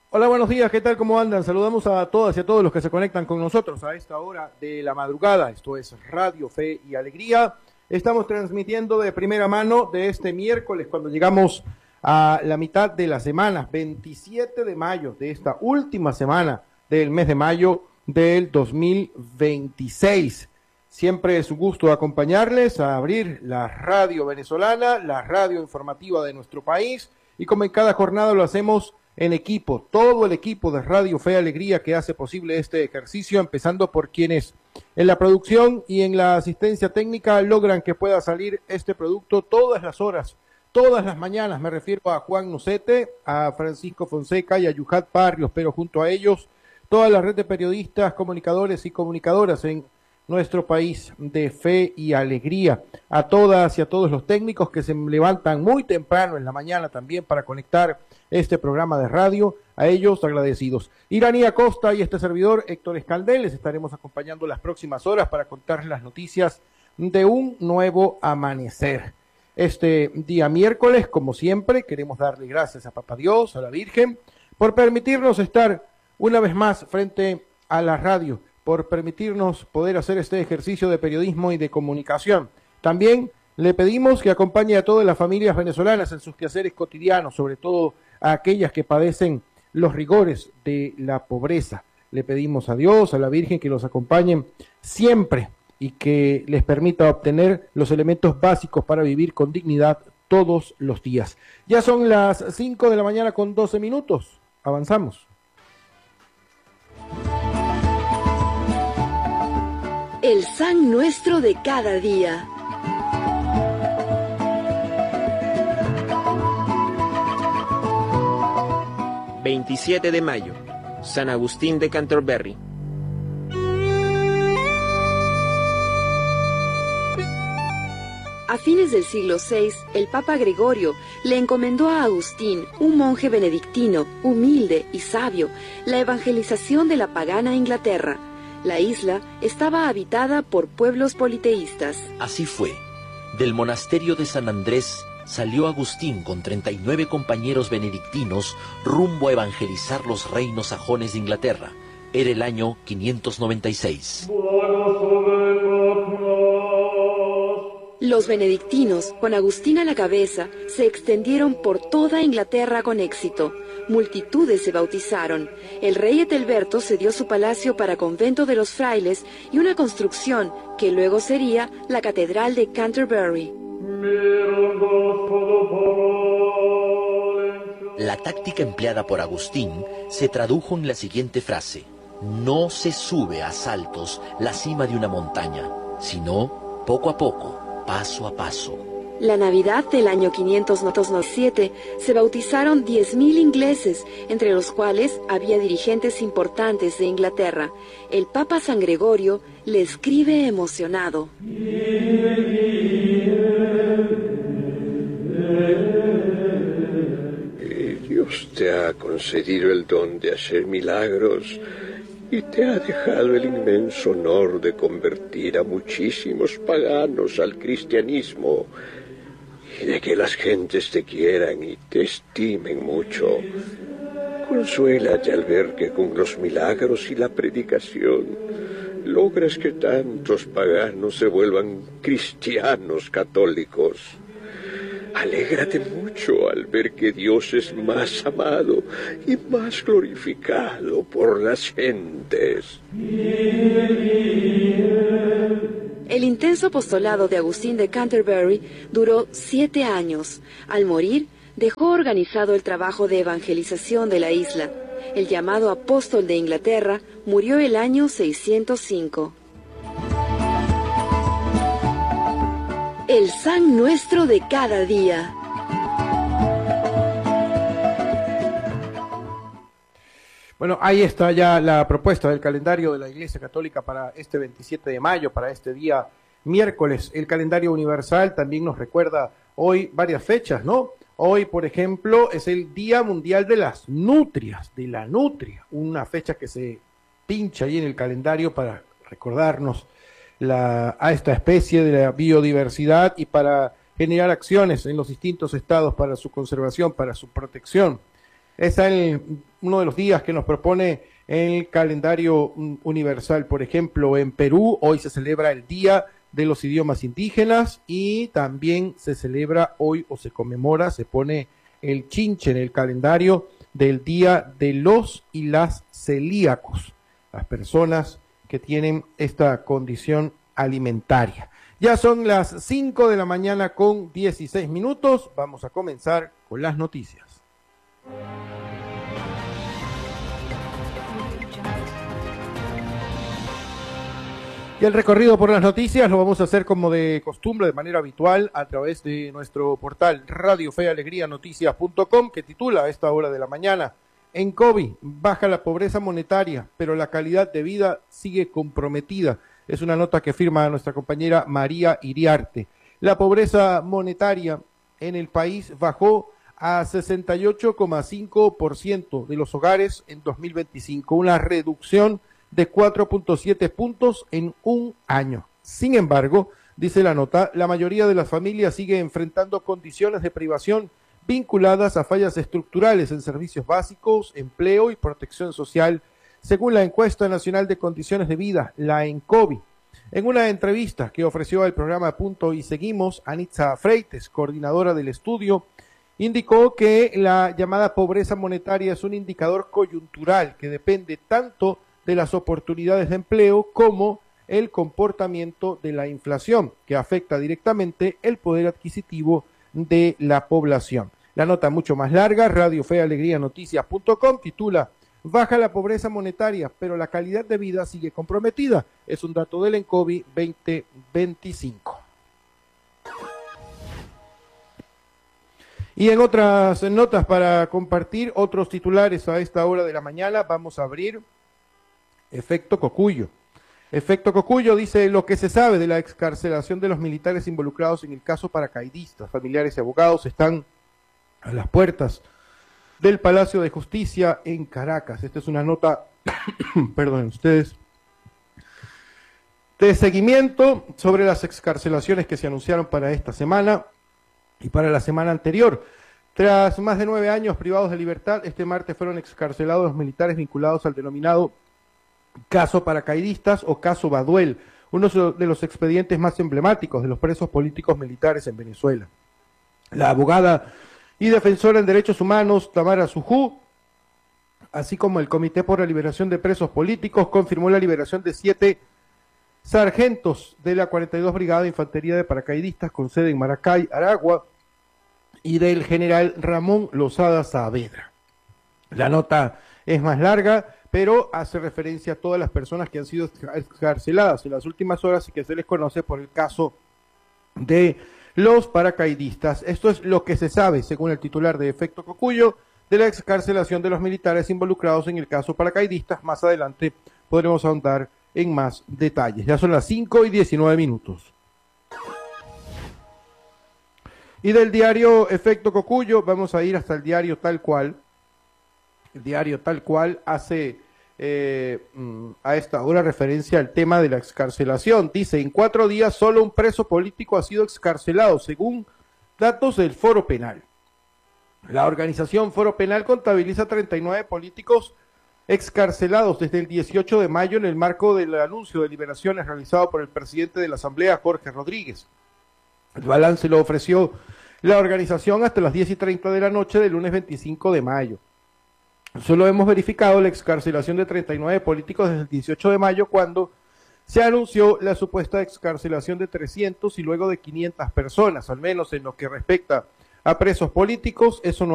Hola, buenos días, ¿qué tal? ¿Cómo andan? Saludamos a todas y a todos los que se conectan con nosotros a esta hora de la madrugada. Esto es Radio Fe y Alegría. Estamos transmitiendo de primera mano de este miércoles, cuando llegamos a la mitad de la semana, 27 de mayo, de esta última semana del mes de mayo del 2026. Siempre es un gusto acompañarles a abrir la radio venezolana, la radio informativa de nuestro país, y como en cada jornada lo hacemos en equipo, todo el equipo de Radio Fe y Alegría que hace posible este ejercicio, empezando por quienes en la producción y en la asistencia técnica logran que pueda salir este producto todas las horas, todas las mañanas. Me refiero a Juan Nocete, a Francisco Fonseca y a Yuhat Barrios, pero junto a ellos toda la red de periodistas, comunicadores y comunicadoras en nuestro país de Fe y Alegría, a todas y a todos los técnicos que se levantan muy temprano en la mañana también para conectar este programa de radio, a ellos agradecidos. Iranía Costa y este servidor Héctor Escaldel les estaremos acompañando las próximas horas para contarles las noticias de un nuevo amanecer. Este día miércoles, como siempre, queremos darle gracias a Papá Dios, a la Virgen, por permitirnos estar una vez más frente a la radio, por permitirnos poder hacer este ejercicio de periodismo y de comunicación. También le pedimos que acompañe a todas las familias venezolanas en sus quehaceres cotidianos, sobre todo a aquellas que padecen los rigores de la pobreza. Le pedimos a Dios, a la Virgen, que los acompañen siempre y que les permita obtener los elementos básicos para vivir con dignidad todos los días. Ya son las 5 de la mañana con 12 minutos. Avanzamos. El San Nuestro de cada día. ...27 de mayo... San Agustín de Canterbury. A fines del siglo VI, el Papa Gregorio le encomendó a Agustín, un monje benedictino, humilde y sabio, la evangelización de la pagana Inglaterra. La isla estaba habitada por pueblos politeístas. Así fue. Del monasterio de San Andrés salió Agustín con 39 compañeros benedictinos rumbo a evangelizar los reinos sajones de Inglaterra. Era el año 596. Los benedictinos, con Agustín a la cabeza, se extendieron por toda Inglaterra con éxito. Multitudes se bautizaron. El rey Ethelberto cedió su palacio para convento de los frailes y una construcción que luego sería la Catedral de Canterbury. La táctica empleada por Agustín se tradujo en la siguiente frase: no se sube a saltos la cima de una montaña, sino poco a poco, paso a paso. La Navidad del año 597 se bautizaron 10.000 ingleses, entre los cuales había dirigentes importantes de Inglaterra. El Papa San Gregorio le escribe emocionado: Dios te ha concedido el don de hacer milagros y te ha dejado el inmenso honor de convertir a muchísimos paganos al cristianismo y de que las gentes te quieran y te estimen mucho. Consuélate al ver que con los milagros y la predicación logras que tantos paganos se vuelvan cristianos católicos. Alégrate mucho al ver que Dios es más amado y más glorificado por las gentes. El intenso apostolado de Agustín de Canterbury duró 7 años. Al morir, dejó organizado el trabajo de evangelización de la isla. El llamado apóstol de Inglaterra murió el año 605. El San Nuestro de cada día. Bueno, ahí está ya la propuesta del calendario de la Iglesia Católica para este 27 de mayo, para este día miércoles. El calendario universal también nos recuerda hoy varias fechas, ¿no? Hoy, por ejemplo, es el Día Mundial de las Nutrias, de la nutria, una fecha que se pincha ahí en el calendario para recordarnos a esta especie de la biodiversidad y para generar acciones en los distintos estados para su conservación, para su protección. Es uno de los días que nos propone el calendario universal. Por ejemplo, en Perú hoy se celebra el Día de los Idiomas Indígenas y también se celebra hoy o se conmemora, se pone el chinche en el calendario del Día de los y las celíacos, las personas que tienen esta condición alimentaria. Ya son las 5 de la mañana con 16 minutos. Vamos a comenzar con las noticias. Y el recorrido por las noticias lo vamos a hacer como de costumbre, de manera habitual, a través de nuestro portal radiofealegrianoticias.com, que titula a esta hora de la mañana: en COVID baja la pobreza monetaria, pero la calidad de vida sigue comprometida. Es una nota que firma nuestra compañera María Iriarte. La pobreza monetaria en el país bajó a 68,5% de los hogares en 2025, una reducción de 4.7 puntos en un año. Sin embargo, dice la nota, la mayoría de las familias sigue enfrentando condiciones de privación vinculadas a fallas estructurales en servicios básicos, empleo y protección social, según la encuesta nacional de condiciones de vida, la ENCOVI. En una entrevista que ofreció al programa Punto y Seguimos, Anitza Freites, coordinadora del estudio, indicó que la llamada pobreza monetaria es un indicador coyuntural que depende tanto de las oportunidades de empleo como el comportamiento de la inflación, que afecta directamente el poder adquisitivo de la población. La nota mucho más larga, radiofealegrianoticias.com, titula: baja la pobreza monetaria, pero la calidad de vida sigue comprometida. Es un dato del ENCOVI 2025. Y en otras notas para compartir, otros titulares a esta hora de la mañana, vamos a abrir efecto Cocuyo. Efecto Cocuyo dice: lo que se sabe de la excarcelación de los militares involucrados en el caso paracaidistas. Familiares y abogados están a las puertas del Palacio de Justicia en Caracas. Esta es una nota, perdonen ustedes, de seguimiento sobre las excarcelaciones que se anunciaron para esta semana y para la semana anterior. Tras más de 9 años privados de libertad, este martes fueron excarcelados los militares vinculados al denominado caso paracaidistas o caso Baduel, uno de los expedientes más emblemáticos de los presos políticos militares en Venezuela. La abogada y defensora en derechos humanos Tamara Sujú, así como el Comité por la Liberación de Presos Políticos, confirmó la liberación de 7 sargentos de la 42 Brigada de Infantería de Paracaidistas con sede en Maracay, Aragua, y del general Ramón Lozada Saavedra. La nota es más larga, pero hace referencia a todas las personas que han sido excarceladas en las últimas horas y que se les conoce por el caso de los paracaidistas. Esto es lo que se sabe, según el titular de Efecto Cocuyo, de la excarcelación de los militares involucrados en el caso paracaidistas. Más adelante podremos ahondar en más detalles. Ya son las 5 y 19 minutos. Y del diario Efecto Cocuyo vamos a ir hasta el diario Tal Cual. El diario Tal Cual hace a esta hora referencia al tema de la excarcelación. Dice: en 4 días solo un preso político ha sido excarcelado, según datos del Foro Penal. La organización Foro Penal contabiliza 39 políticos excarcelados desde el 18 de mayo en el marco del anuncio de liberaciones realizado por el presidente de la Asamblea, Jorge Rodríguez. El balance lo ofreció la organización hasta las 10:30 de la noche del lunes 25 de mayo. Solo hemos verificado la excarcelación de 39 políticos desde el 18 de mayo, cuando se anunció la supuesta excarcelación de 300 y luego de 500 personas, al menos en lo que respecta a presos políticos. Eso no